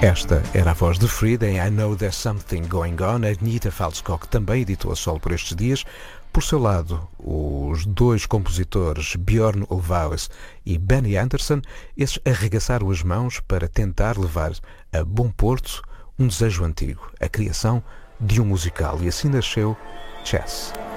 Esta era a voz de Frida em I Know There's Something Going On. A Agnetha Faltskog também editou a solo por estes dias. Por seu lado, os dois compositores Björn Ulvaeus e Benny Andersson, esses arregaçaram as mãos para tentar levar a bom porto um desejo antigo, a criação de um musical, e assim nasceu Chess.